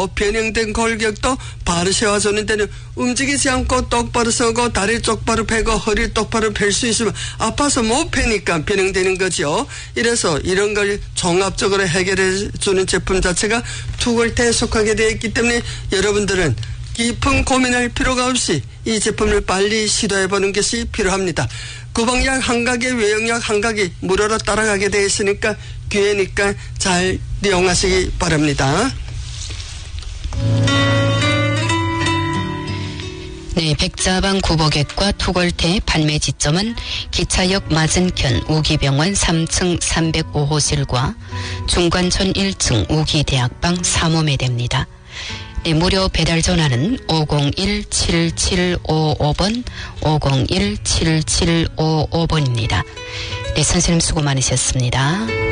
변형된 골격도 바로 세워주는 데는 움직이지 않고 똑바로 서고 다리 똑바로 펴고 허리 똑바로 펼 수 있으면 아파서 못 펴니까 변형되는 거죠. 이래서 이런 걸 종합적으로 해결해 주는 제품 자체가 투골태에 속하게 되어 있기 때문에 여러분들은 깊은 고민할 필요가 없이 이 제품을 빨리 시도해보는 것이 필요합니다. 구방약 한 가게, 외용약 한 가게 무료로 따라가게 되어 있으니까 기회니까 잘 이용하시기 바랍니다. 네, 백자방 구보객과 투골태 판매 지점은 기차역 맞은편 우기병원 3층 305호실과 중관촌 1층 우기대학방 3호매 됩니다. 네, 무료 배달 전화는 501-7755번, 501-7755번입니다. 네, 선생님 수고 많으셨습니다.